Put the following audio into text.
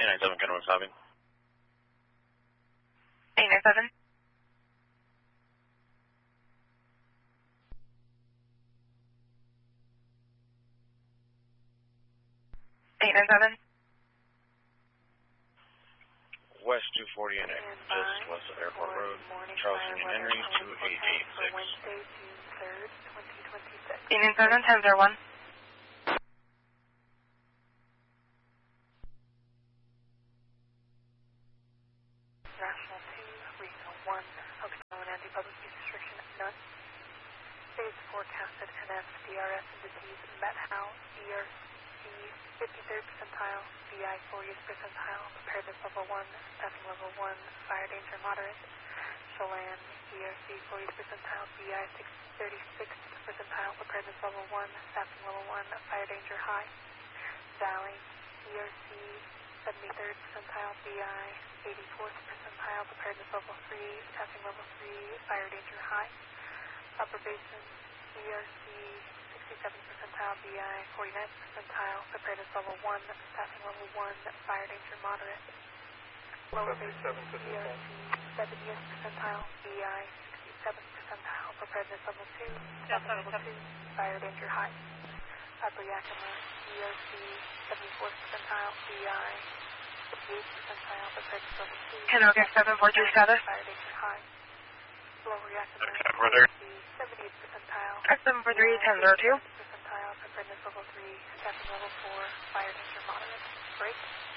897, Kenwood Sobbing. 897. 897. West 240 and just west of Airport Road, Charleston and Henry, 2886. Wednesday, June 3rd, 2026. 897, 1001. National 2, Regional 1, Oklahoma and anti-public use restriction, none. Phase forecasted NF, DRS indices, METHOW, ERC, 53rd percentile, VI 40th percentile, preparedness level 1, staffing level 1, fire danger moderate. Chelan, ERC 40th percentile, VI 36th percentile, preparedness level 1, staffing level 1, fire danger high. Valley, ERC 73rd percentile, VI 84th percentile, preparedness level 3, staffing level 3, fire danger high. Upper Basin, ERC 67th percentile, VI 49th percentile, preparedness level 1, staffing level 1, fire danger moderate. Lower Basin, ERC 70th percentile, VI 67th percentile, preparedness level 2, staffing level 2, fire danger high. Upper Yakima, ERC 74th percentile, VI 58th percentile, preparedness level 2, Kenwood 7437. fire danger high. Lower Yakima, Further. ERC 70th percentile, 743, 1002. percentile, preparedness level 3, staffing level 4, fire danger moderate. Break.